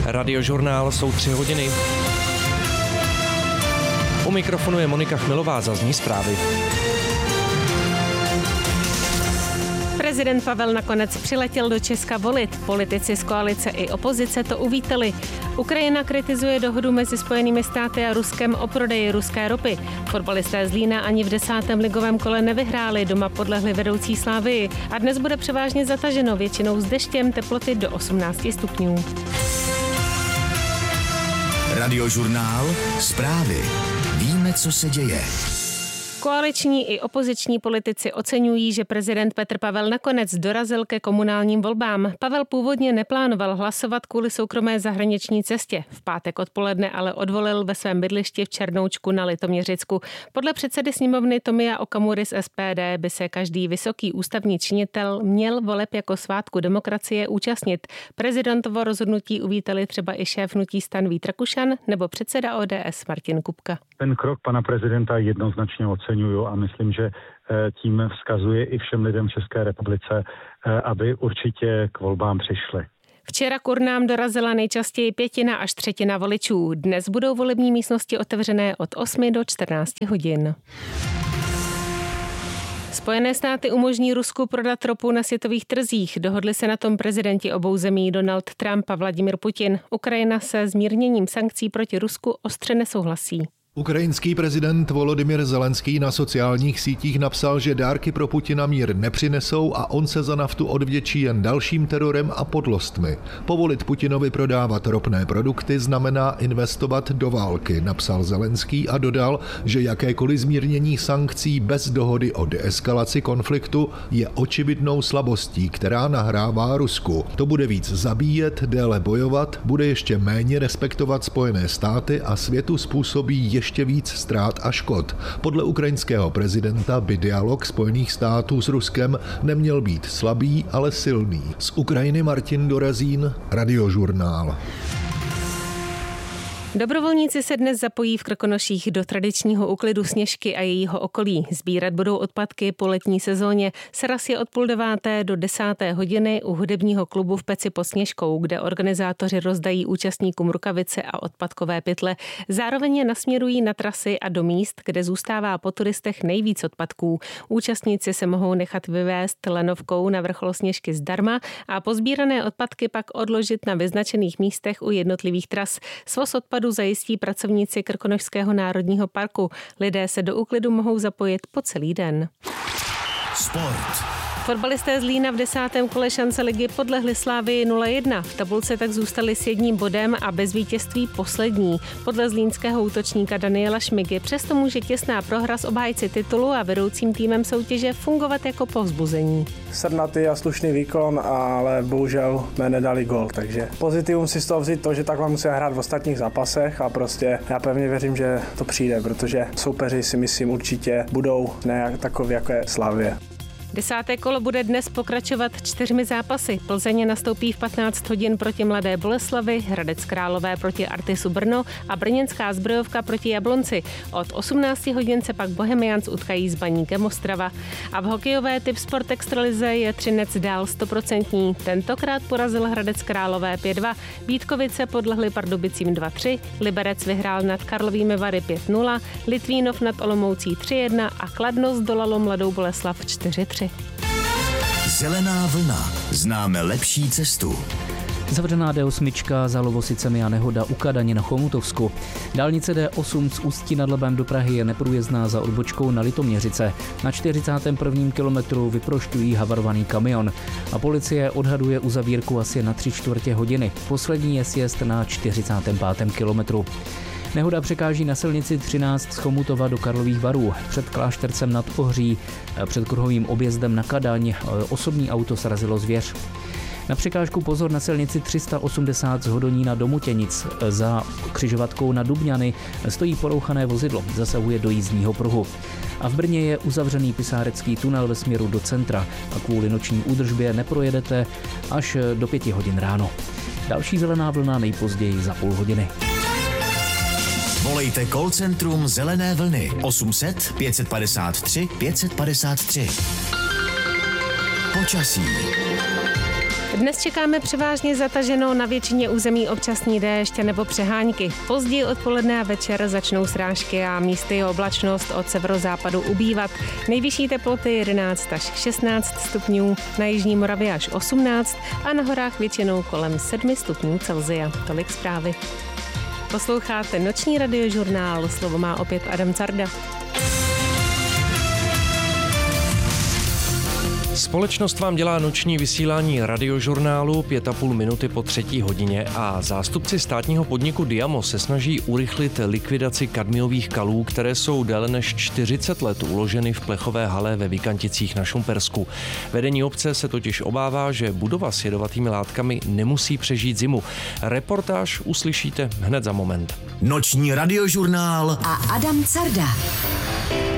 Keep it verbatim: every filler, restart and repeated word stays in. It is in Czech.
Radiožurnál jsou tři hodiny. U mikrofonu je Monika Chmilová, zazní zprávy. Prezident Pavel nakonec přiletěl do Česka volit. Politici z koalice i opozice to uvítali. Ukrajina kritizuje dohodu mezi Spojenými státy a Ruskem o prodeji ruské ropy. Fotbalisté z Zlína ani v desátém ligovém kole nevyhráli, doma podlehli vedoucí Slavii a dnes bude převážně zataženo, většinou s deštěm, teploty do osmnáct stupňů. Radiožurnál, zprávy. Víme, co se děje. Koaliční i opoziční politici oceňují, že prezident Petr Pavel nakonec dorazil ke komunálním volbám. Pavel původně neplánoval hlasovat kvůli soukromé zahraniční cestě. V pátek odpoledne ale odvolil ve svém bydlišti v Černoučku na Litoměřicku. Podle předsedy sněmovny Tomia Okamury z S P D by se každý vysoký ústavní činitel měl voleb jako svátku demokracie účastnit. Prezidentovo rozhodnutí uvítali třeba i šéf hnutí STAN Vít Rakušan nebo předseda O D S Martin Kupka. Ten krok pana prezidenta jednoznačně oceňuju a myslím, že tím vzkazuje i všem lidem v České republice, aby určitě k volbám přišli. Včera k urnám dorazila nejčastěji pětina až třetina voličů. Dnes budou volební místnosti otevřené od osmi do čtrnácti hodin. Spojené státy umožní Rusku prodat ropu na světových trzích. Dohodli se na tom prezidenti obou zemí Donald Trump a Vladimir Putin. Ukrajina se zmírněním sankcí proti Rusku ostře nesouhlasí. Ukrajinský prezident Volodymyr Zelenský na sociálních sítích napsal, že dárky pro Putina mír nepřinesou a on se za naftu odvděčí jen dalším terorem a podlostmi. Povolit Putinovi prodávat ropné produkty znamená investovat do války, napsal Zelenský a dodal, že jakékoliv zmírnění sankcí bez dohody o deeskalaci konfliktu je očividnou slabostí, která nahrává Rusku. To bude víc zabíjet, déle bojovat, bude ještě méně respektovat Spojené státy a světu způsobí ještě ještě víc ztrát a škod. Podle ukrajinského prezidenta by dialog Spojených států s Ruskem neměl být slabý, ale silný. Z Ukrajiny Martin Dorazín, Radiožurnál. Dobrovolníci se dnes zapojí v Krkonoších do tradičního úklidu Sněžky a jejího okolí. Sbírat budou odpadky po letní sezóně. Sraz je od půl deváté do desáté hodiny u hudebního klubu v Peci pod Sněžkou, kde organizátoři rozdají účastníkům rukavice a odpadkové pytle. Zároveň je nasměrují na trasy a do míst, kde zůstává po turistech nejvíc odpadků. Účastníci se mohou nechat vyvést lanovkou na vrchol Sněžky zdarma a pozbírané odpadky pak odložit na vyznačených místech u jednotlivých tras. Svoz odpadu zajistí pracovníci Krkonošského národního parku. Lidé se do úklidu mohou zapojit po celý den. Sport. Fotbalisté z Zlína v desátém kole šance ligy podlehli Slavii nula jedna. V tabulce tak zůstali s jedním bodem a bez vítězství poslední. Podle zlínského útočníka Daniela Šmigy přesto může těsná prohra s obhájci titulu a vedoucím týmem soutěže fungovat jako povzbuzení. Srdnatý a slušný výkon, ale bohužel jsme nedali gól, takže pozitivum si z toho vzít to, že takhle musí hrát v ostatních zápasech a prostě já pevně věřím, že to přijde, protože soupeři si myslím určitě budou ne takový jako je Slavie. Desáté kolo bude dnes pokračovat čtyřmi zápasy. Plzeň nastoupí v patnáct hodin proti Mladé Boleslavi, Hradec Králové proti Artisu Brno a brněnská Zbrojovka proti Jablonci. Od osmnácti hodin se pak Bohemians utkají s Baníkem Ostrava. A v hokejové Tipsport extralize je Třinec dál stoprocentní. Tentokrát porazil Hradec Králové pět dva, Vítkovice podlehli Pardubicím dva tři, Liberec vyhrál nad Karlovými Vary pět nula, Litvínov nad Olomoucí tři jedna a Kladno zdolalo Mladou Boleslav čtyři tři. Zelená vlna. Známe lepší cestu. Zavřená D osm za Lovosicemi a nehoda u Kadaně na Chomutovsku. Dálnice D osm z Ústí nad Labem do Prahy je neprůjezdná za odbočkou na Litoměřice. Na čtyřicátém prvním kilometru vyprošťují havarovaný kamion a policie odhaduje uzavírku asi na tři čtvrtě hodiny. Poslední je sjezd na čtyřicátém pátém kilometru. Nehoda překáží na silnici třináct z Chomutova do Karlových Varů. Před Kláštercem nad Ohří, před kruhovým objezdem na Kadaň, osobní auto srazilo zvěř. Na překážku pozor na silnici tři sta osmdesát z Hodonína do Mutěnic. Za křižovatkou na Dubňany stojí porouchané vozidlo, zasahuje do jízdního pruhu. A v Brně je uzavřený pisárecký tunel ve směru do centra a kvůli noční údržbě neprojedete až do pěti hodin ráno. Další zelená vlna nejpozději za půl hodiny. Volejte call centrum Zelené vlny osm set pět padesát tři pět padesát tři. Počasí. Dnes čekáme převážně zataženo, na většině území občasný déšť nebo přehánky. Později odpoledne a večer začnou srážky a místy oblačnost od severozápadu ubývat. Nejvyšší teploty jedenáct až šestnáct stupňů, na jižní Moravě až osmnáct a na horách většinou kolem sedm stupňů Celsia. Tolik zprávy. Posloucháte noční radiožurnál, slovo má opět Adam Carda. Společnost vám dělá noční vysílání radiožurnálu pět a půl minuty po třetí hodině a zástupci státního podniku Diamo se snaží urychlit likvidaci kadmiových kalů, které jsou déle než čtyřicet let uloženy v plechové hale ve Vykanticích na Šumpersku. Vedení obce se totiž obává, že budova s jedovatými látkami nemusí přežít zimu. Reportáž uslyšíte hned za moment. Noční radiožurnál a Adam Carda.